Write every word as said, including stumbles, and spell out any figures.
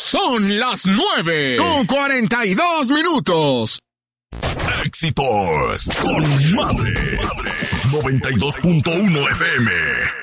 Son las nueve con cuarenta y dos minutos. Éxitos con Madre. noventa y dos punto uno F M.